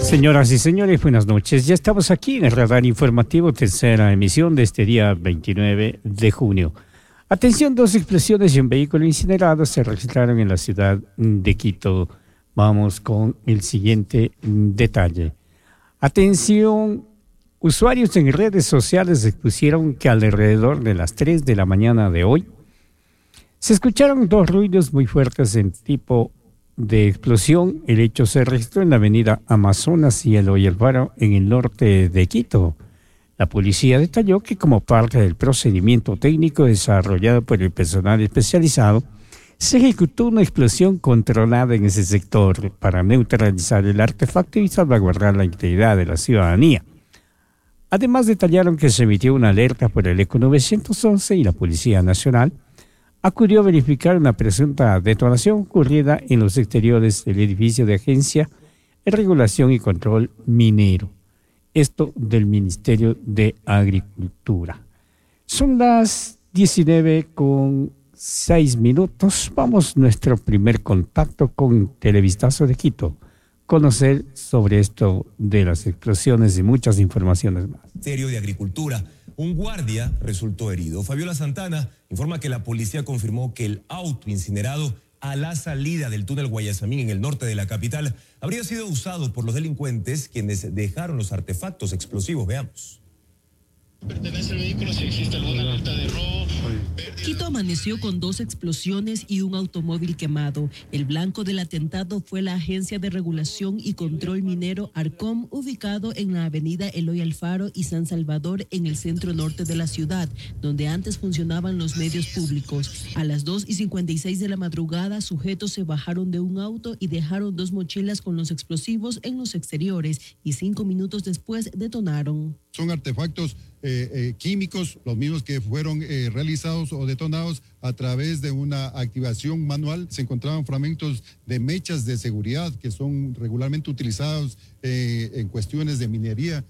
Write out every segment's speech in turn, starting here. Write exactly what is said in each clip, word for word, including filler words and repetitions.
Señoras y señores, buenas noches. Ya estamos aquí en el Radar Informativo, tercera emisión de este día veintinueve de junio. Atención, dos explosiones y un vehículo incinerado se registraron en la ciudad de Quito. Vamos con el siguiente detalle. Atención, usuarios en redes sociales expusieron que alrededor de las tres de la mañana de hoy se escucharon dos ruidos muy fuertes en tipo de explosión. El hecho se registró en la avenida Amazonas y Eloy Alfaro en el norte de Quito. La policía detalló que como parte del procedimiento técnico desarrollado por el personal especializado, se ejecutó una explosión controlada en ese sector para neutralizar el artefacto y salvaguardar la integridad de la ciudadanía. Además detallaron que se emitió una alerta por el ECO nueve once y la Policía Nacional acudió a verificar una presunta detonación ocurrida en los exteriores del edificio de Agencia de Regulación y Control Minero. Esto del Ministerio de Agricultura. Son las diecinueve con seis minutos. Vamos a nuestro primer contacto con Televistazo de Quito. Conocer sobre esto de las explosiones y muchas informaciones más. Ministerio de Agricultura. Un guardia resultó herido. Fabiola Santana informa que la policía confirmó que el auto incinerado a la salida del túnel Guayasamín en el norte de la capital habría sido usado por los delincuentes quienes dejaron los artefactos explosivos. Veamos. Pertenece al vehículo si existe alguna alerta de robo. Quito amaneció con dos explosiones y un automóvil quemado. El blanco del atentado fue la Agencia de Regulación y Control Minero ARCOM, ubicado en la avenida Eloy Alfaro y San Salvador en el centro norte de la ciudad, donde antes funcionaban los medios públicos. A las dos y cincuenta y seis de la madrugada, sujetos se bajaron de un auto y dejaron dos mochilas con los explosivos en los exteriores y cinco minutos después detonaron. Son artefactos eh, eh, químicos, los mismos que fueron eh, realizados o detonados a través de una activación manual. Se encontraban fragmentos de mechas de seguridad que son regularmente utilizados eh, en cuestiones de minería.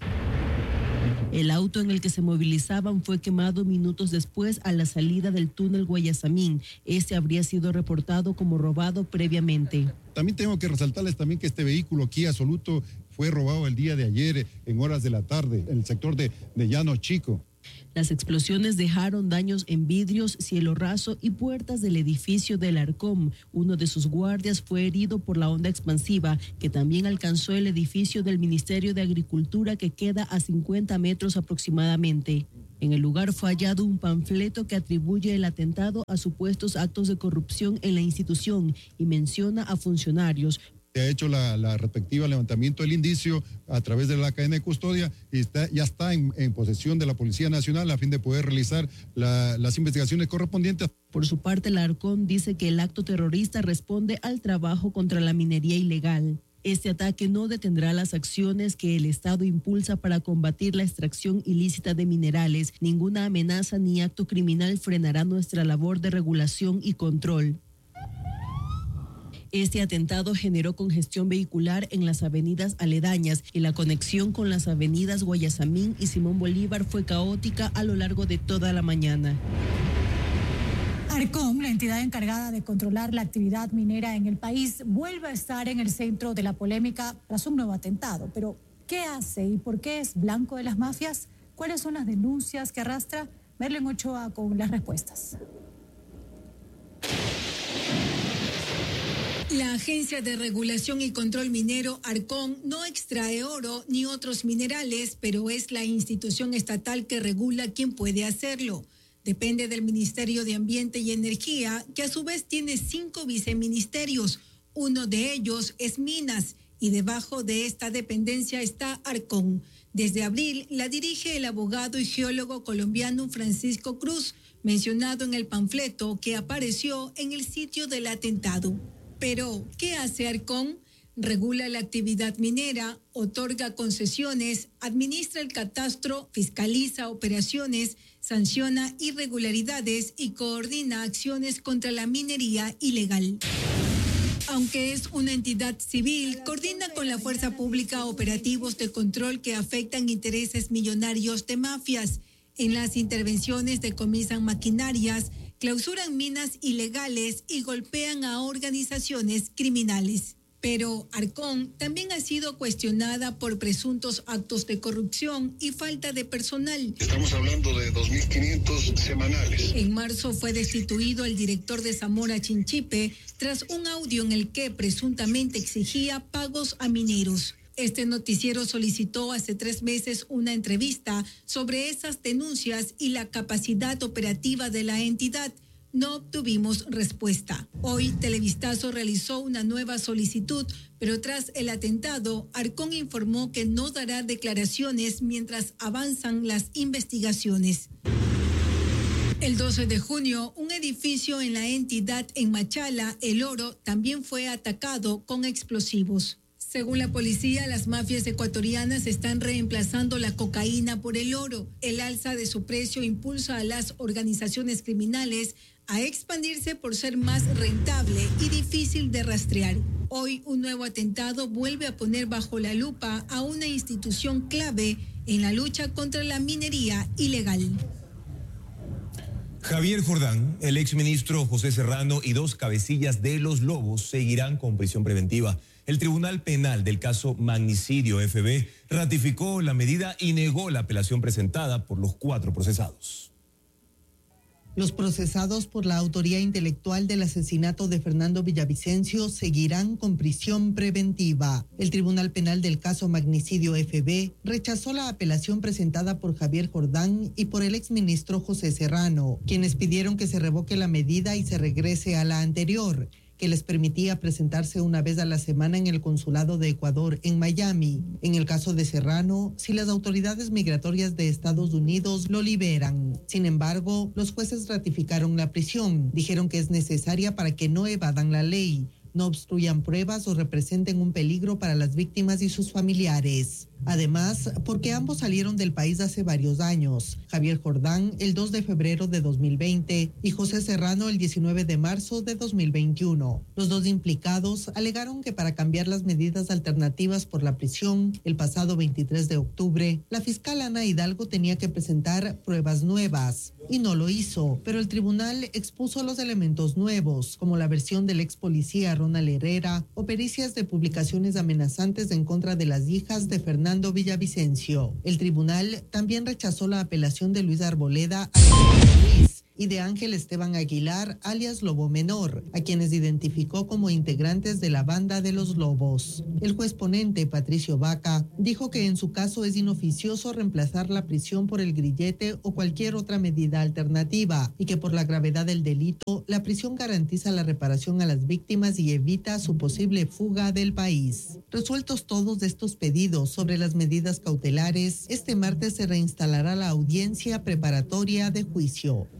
El auto en el que se movilizaban fue quemado minutos después a la salida del túnel Guayasamín. Este habría sido reportado como robado previamente. También tengo que resaltarles también que este vehículo Kia Soluto fue robado el día de ayer en horas de la tarde en el sector de, de Llano Chico. Las explosiones dejaron daños en vidrios, cielo raso y puertas del edificio del ARCOM. Uno de sus guardias fue herido por la onda expansiva, que también alcanzó el edificio del Ministerio de Agricultura, que queda a cincuenta metros aproximadamente. En el lugar fue hallado un panfleto que atribuye el atentado a supuestos actos de corrupción en la institución y menciona a funcionarios. Se ha hecho la, la respectiva levantamiento del indicio a través de la cadena de custodia y está, ya está en, en posesión de la Policía Nacional a fin de poder realizar la, las investigaciones correspondientes. Por su parte, la ARCOM dice que el acto terrorista responde al trabajo contra la minería ilegal. Este ataque no detendrá las acciones que el Estado impulsa para combatir la extracción ilícita de minerales. Ninguna amenaza ni acto criminal frenará nuestra labor de regulación y control. Este atentado generó congestión vehicular en las avenidas aledañas y la conexión con las avenidas Guayasamín y Simón Bolívar fue caótica a lo largo de toda la mañana. ARCOM, la entidad encargada de controlar la actividad minera en el país, vuelve a estar en el centro de la polémica tras un nuevo atentado. Pero, ¿qué hace y por qué es blanco de las mafias? ¿Cuáles son las denuncias que arrastra? Merlen Ochoa con las respuestas. La Agencia de Regulación y Control Minero, ARCOM, no extrae oro ni otros minerales, pero es la institución estatal que regula quién puede hacerlo. Depende del Ministerio de Ambiente y Energía, que a su vez tiene cinco viceministerios. Uno de ellos es Minas, y debajo de esta dependencia está ARCOM. Desde abril la dirige el abogado y geólogo colombiano Francisco Cruz, mencionado en el panfleto que apareció en el sitio del atentado. Pero, ¿qué hace ARCOM? Regula la actividad minera, otorga concesiones, administra el catastro, fiscaliza operaciones, sanciona irregularidades y coordina acciones contra la minería ilegal. Aunque es una entidad civil, coordina con la fuerza pública operativos de control que afectan intereses millonarios de mafias. En las intervenciones decomisan maquinarias, clausuran minas ilegales y golpean a organizaciones criminales. Pero Arcón también ha sido cuestionada por presuntos actos de corrupción y falta de personal. Estamos hablando de dos mil quinientos semanales. En marzo fue destituido el director de Zamora Chinchipe tras un audio en el que presuntamente exigía pagos a mineros. Este noticiero solicitó hace tres meses una entrevista sobre esas denuncias y la capacidad operativa de la entidad. No obtuvimos respuesta. Hoy Televistazo realizó una nueva solicitud, pero tras el atentado, Arcón informó que no dará declaraciones mientras avanzan las investigaciones. El doce de junio, un edificio en la entidad en Machala, El Oro, también fue atacado con explosivos. Según la policía, las mafias ecuatorianas están reemplazando la cocaína por el oro. El alza de su precio impulsa a las organizaciones criminales a expandirse por ser más rentable y difícil de rastrear. Hoy, un nuevo atentado vuelve a poner bajo la lupa a una institución clave en la lucha contra la minería ilegal. Javier Jordán, el exministro José Serrano y dos cabecillas de los Lobos seguirán con prisión preventiva. El Tribunal Penal del caso Magnicidio F B ratificó la medida y negó la apelación presentada por los cuatro procesados. Los procesados por la autoría intelectual del asesinato de Fernando Villavicencio seguirán con prisión preventiva. El Tribunal Penal del caso Magnicidio F B rechazó la apelación presentada por Javier Jordán y por el exministro José Serrano, quienes pidieron que se revoque la medida y se regrese a la anterior, que les permitía presentarse una vez a la semana en el Consulado de Ecuador en Miami. En el caso de Serrano, si las autoridades migratorias de Estados Unidos lo liberan. Sin embargo, los jueces ratificaron la prisión. Dijeron que es necesaria para que no evadan la ley, no obstruyan pruebas o representen un peligro para las víctimas y sus familiares. Además, porque ambos salieron del país hace varios años. Javier Jordán el dos de febrero de dos mil veinte y José Serrano el diecinueve de marzo de dos mil veintiuno. Los dos implicados alegaron que para cambiar las medidas alternativas por la prisión, el pasado veintitrés de octubre, la fiscal Ana Hidalgo tenía que presentar pruebas nuevas. Y no lo hizo, pero el tribunal expuso los elementos nuevos, como la versión del ex policía Ronald Herrera o pericias de publicaciones amenazantes en contra de las hijas de Fernando Villavicencio. El tribunal también rechazó la apelación de Luis Arboleda a Luis y de Ángel Esteban Aguilar, alias Lobo Menor, a quienes identificó como integrantes de la banda de los Lobos. El juez ponente, Patricio Vaca, dijo que en su caso es inoficioso reemplazar la prisión por el grillete o cualquier otra medida alternativa y que por la gravedad del delito, la prisión garantiza la reparación a las víctimas y evita su posible fuga del país. Resueltos todos estos pedidos sobre las medidas cautelares, este martes se reinstalará la audiencia preparatoria de juicio.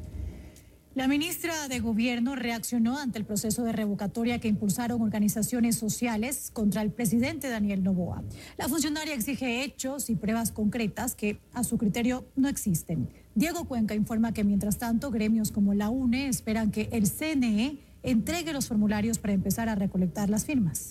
La ministra de Gobierno reaccionó ante el proceso de revocatoria que impulsaron organizaciones sociales contra el presidente Daniel Noboa. La funcionaria exige hechos y pruebas concretas que, a su criterio, no existen. Diego Cuenca informa que, mientras tanto, gremios como la U N E esperan que el C N E entregue los formularios para empezar a recolectar las firmas.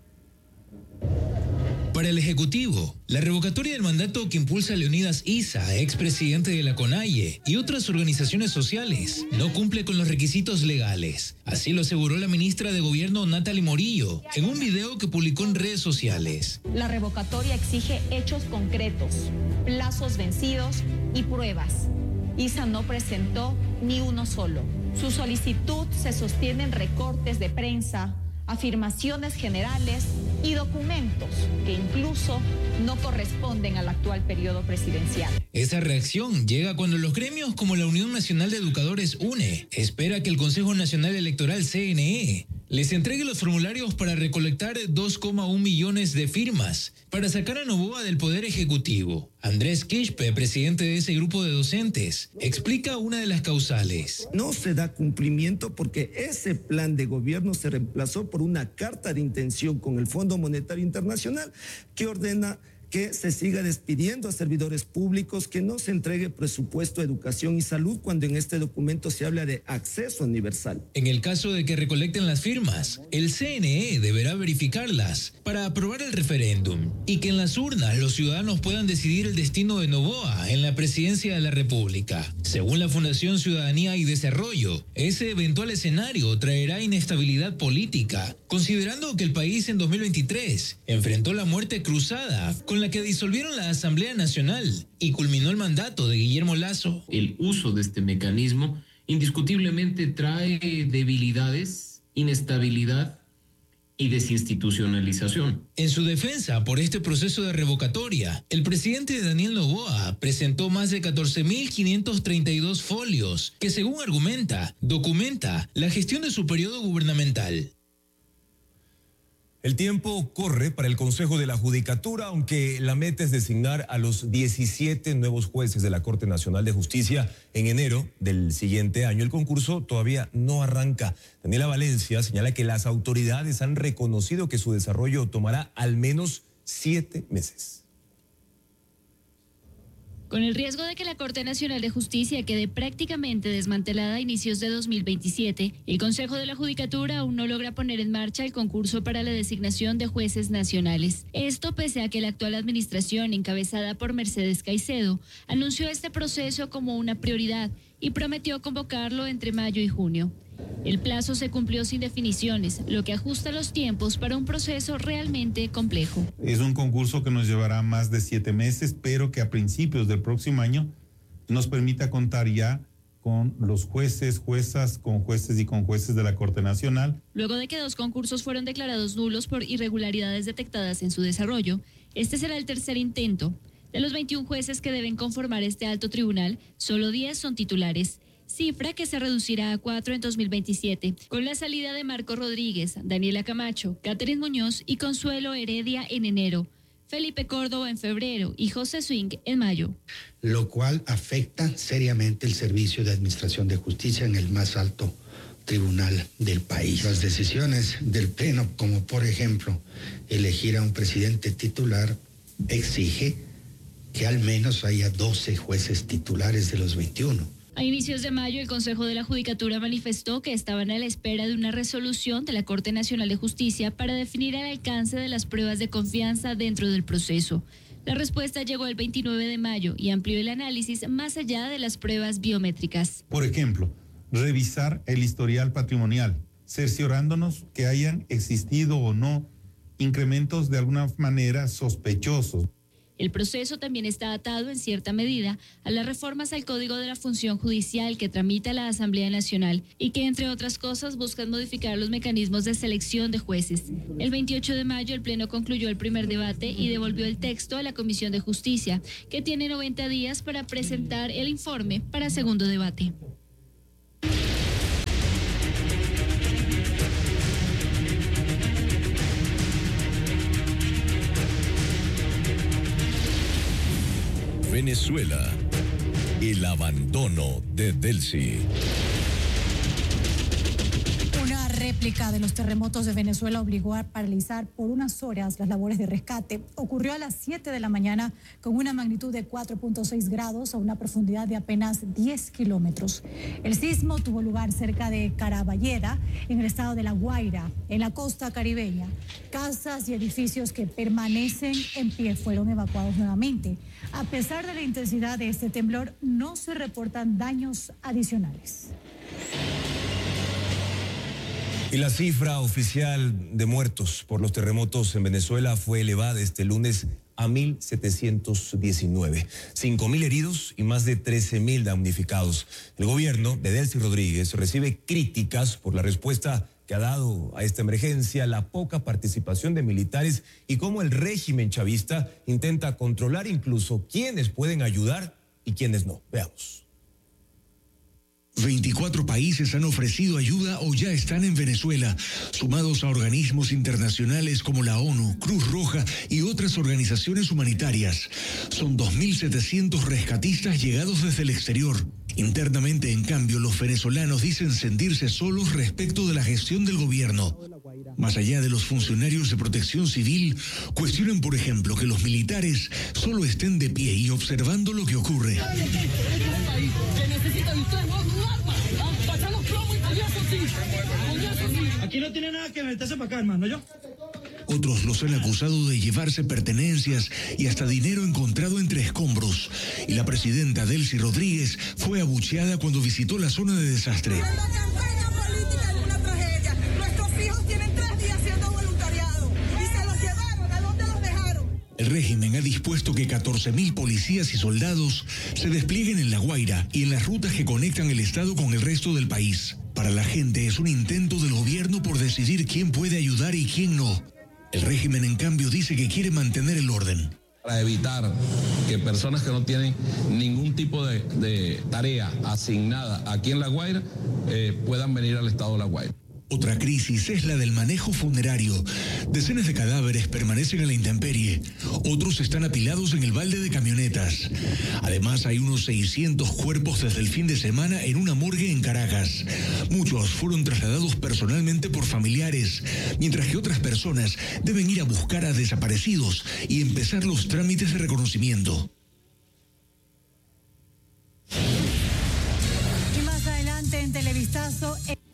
Para el Ejecutivo, la revocatoria del mandato que impulsa Leonidas Issa, expresidente de la CONAIE, y otras organizaciones sociales, no cumple con los requisitos legales. Así lo aseguró la ministra de Gobierno Natalie Morillo en un video que publicó en redes sociales. La revocatoria exige hechos concretos, plazos vencidos y pruebas. Issa no presentó ni uno solo. Su solicitud se sostiene en recortes de prensa, afirmaciones generales y documentos que incluso no corresponden al actual periodo presidencial. Esa reacción llega cuando los gremios como la Unión Nacional de Educadores U N E espera que el Consejo Nacional Electoral C N E les entregue los formularios para recolectar dos coma uno millones de firmas para sacar a Noboa del Poder Ejecutivo. Andrés Quispe, presidente de ese grupo de docentes, explica una de las causales. No se da cumplimiento porque ese plan de gobierno se reemplazó por una carta de intención con el Fondo Monetario Internacional que ordena que se siga despidiendo a servidores públicos, que no se entregue presupuesto a educación y salud cuando en este documento se habla de acceso universal. En el caso de que recolecten las firmas, el C N E deberá verificarlas para aprobar el referéndum y que en las urnas los ciudadanos puedan decidir el destino de Noboa en la presidencia de la República. Según la Fundación Ciudadanía y Desarrollo, ese eventual escenario traerá inestabilidad política, considerando que el país en dos mil veintitrés enfrentó la muerte cruzada con la que disolvieron la Asamblea Nacional y culminó el mandato de Guillermo Lasso. El uso de este mecanismo indiscutiblemente trae debilidades, inestabilidad y desinstitucionalización. En su defensa por este proceso de revocatoria, el presidente Daniel Noboa presentó más de catorce mil quinientos treinta y dos folios que, según argumenta, documenta la gestión de su periodo gubernamental. El tiempo corre para el Consejo de la Judicatura, aunque la meta es designar a los diecisiete nuevos jueces de la Corte Nacional de Justicia en enero del siguiente año. El concurso todavía no arranca. Daniela Valencia señala que las autoridades han reconocido que su desarrollo tomará al menos siete meses. Con el riesgo de que la Corte Nacional de Justicia quede prácticamente desmantelada a inicios de dos mil veintisiete, el Consejo de la Judicatura aún no logra poner en marcha el concurso para la designación de jueces nacionales. Esto pese a que la actual administración, encabezada por Mercedes Caicedo, anunció este proceso como una prioridad y prometió convocarlo entre mayo y junio. El plazo se cumplió sin definiciones, lo que ajusta los tiempos para un proceso realmente complejo. Es un concurso que nos llevará más de siete meses, pero que a principios del próximo año nos permita contar ya con los jueces, juezas, con jueces y con jueces de la Corte Nacional. Luego de que dos concursos fueron declarados nulos por irregularidades detectadas en su desarrollo, este será el tercer intento. De los veintiún jueces que deben conformar este alto tribunal, solo diez son titulares, cifra que se reducirá a cuatro en dos mil veintisiete, con la salida de Marco Rodríguez, Daniela Camacho, Catherine Muñoz y Consuelo Heredia en enero, Felipe Córdoba en febrero y José Swing en mayo. Lo cual afecta seriamente el servicio de administración de justicia en el más alto tribunal del país. Las decisiones del Pleno, como por ejemplo elegir a un presidente titular, exige que al menos haya doce jueces titulares de los veintiuno. A inicios de mayo, el Consejo de la Judicatura manifestó que estaban a la espera de una resolución de la Corte Nacional de Justicia para definir el alcance de las pruebas de confianza dentro del proceso. La respuesta llegó el veintinueve de mayo y amplió el análisis más allá de las pruebas biométricas. Por ejemplo, revisar el historial patrimonial, cerciorándonos que hayan existido o no incrementos de alguna manera sospechosos. El proceso también está atado en cierta medida a las reformas al Código de la Función Judicial que tramita la Asamblea Nacional y que, entre otras cosas, buscan modificar los mecanismos de selección de jueces. El veintiocho de mayo el Pleno concluyó el primer debate y devolvió el texto a la Comisión de Justicia, que tiene noventa días para presentar el informe para segundo debate. Venezuela, el abandono de Delcy. Una réplica de los terremotos de Venezuela obligó a paralizar por unas horas las labores de rescate. Ocurrió a las siete de la mañana con una magnitud de cuatro punto seis grados a una profundidad de apenas diez kilómetros. El sismo tuvo lugar cerca de Caraballeda, en el estado de La Guaira, en la costa caribeña. Casas y edificios que permanecen en pie fueron evacuados nuevamente. A pesar de la intensidad de este temblor, no se reportan daños adicionales. Y la cifra oficial de muertos por los terremotos en Venezuela fue elevada este lunes a mil setecientos diecinueve. cinco mil heridos y más de trece mil damnificados. El gobierno de Delcy Rodríguez recibe críticas por la respuesta que ha dado a esta emergencia, la poca participación de militares y cómo el régimen chavista intenta controlar incluso quiénes pueden ayudar y quiénes no. Veamos. veinticuatro países han ofrecido ayuda o ya están en Venezuela, sumados a organismos internacionales como la ONU, Cruz Roja y otras organizaciones humanitarias. Son dos mil setecientos rescatistas llegados desde el exterior. Internamente, en cambio, los venezolanos dicen sentirse solos respecto de la gestión del gobierno. Más allá de los funcionarios de protección civil, cuestionan, por ejemplo, que los militares solo estén de pie y observando lo que ocurre. Aquí no tiene nada que meterse para acá, hermano, ¿yo? Otros los han acusado de llevarse pertenencias y hasta dinero encontrado entre escombros. Y la presidenta Delcy Rodríguez fue abucheada cuando visitó la zona de desastre. El régimen ha dispuesto que catorce mil policías y soldados se desplieguen en La Guaira y en las rutas que conectan el estado con el resto del país. Para la gente es un intento del gobierno por decidir quién puede ayudar y quién no. El régimen, en cambio, dice que quiere mantener el orden. Para evitar que personas que no tienen ningún tipo de, de tarea asignada aquí en La Guaira eh, puedan venir al estado de La Guaira. Otra crisis es la del manejo funerario. Decenas de cadáveres permanecen en la intemperie. Otros están apilados en el balde de camionetas. Además, hay unos seiscientos cuerpos desde el fin de semana en una morgue en Caracas. Muchos fueron trasladados personalmente por familiares, mientras que otras personas deben ir a buscar a desaparecidos y empezar los trámites de reconocimiento. Y más adelante en Televistazo...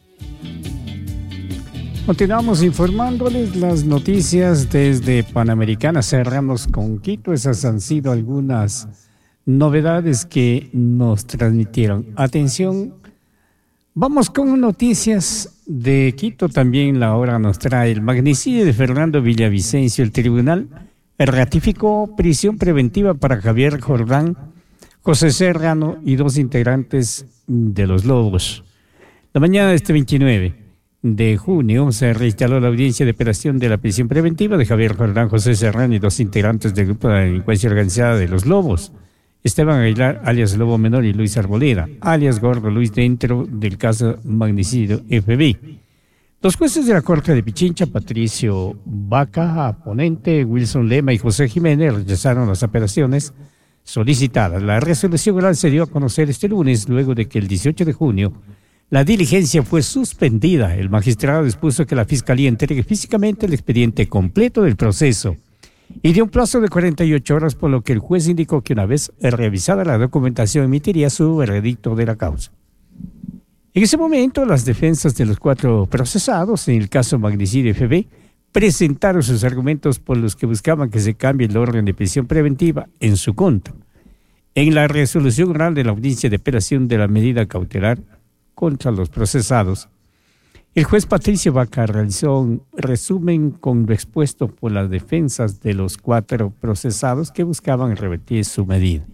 Continuamos informándoles las noticias desde Panamericana. Cerramos con Quito. Esas han sido algunas novedades que nos transmitieron. Atención, vamos con noticias de Quito. También la hora nos trae el magnicidio de Fernando Villavicencio. El tribunal ratificó prisión preventiva para Javier Jordán, José Serrano y dos integrantes de los Lobos. La mañana de este veintinueve de junio se reinstaló la audiencia de apelación de la prisión preventiva de Javier Jordán, José Serrano y dos integrantes del grupo de delincuencia organizada de los Lobos, Esteban Aguilar, alias Lobo Menor, y Luis Arboleda, alias Gordo Luis, dentro del caso magnicidio F B I. Los jueces de la Corte de Pichincha, Patricio Vaca, ponente, Wilson Lema y José Jiménez, rechazaron las apelaciones solicitadas. La resolución oral se dio a conocer este lunes, luego de que el dieciocho de junio la diligencia fue suspendida. El magistrado dispuso que la Fiscalía entregue físicamente el expediente completo del proceso y dio un plazo de cuarenta y ocho horas, por lo que el juez indicó que una vez revisada la documentación emitiría su veredicto de la causa. En ese momento, las defensas de los cuatro procesados en el caso magnicidio F B presentaron sus argumentos por los que buscaban que se cambie el orden de prisión preventiva en su contra. En la resolución oral de la audiencia de apelación de la medida cautelar contra los procesados, el juez Patricio Vaca realizó un resumen con lo expuesto por las defensas de los cuatro procesados que buscaban revertir su medida.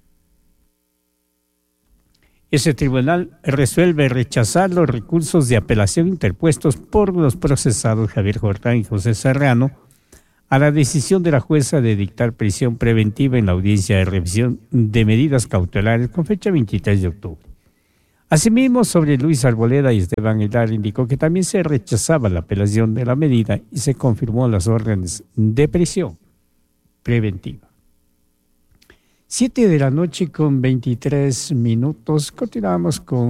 Ese tribunal resuelve rechazar los recursos de apelación interpuestos por los procesados Javier Jordán y José Serrano a la decisión de la jueza de dictar prisión preventiva en la audiencia de revisión de medidas cautelares con fecha veintitrés de octubre. Asimismo, sobre Luis Arboleda y Esteban Aguilar, indicó que también se rechazaba la apelación de la medida y se confirmó las órdenes de prisión preventiva. Siete de la noche con veintitrés minutos. Continuamos con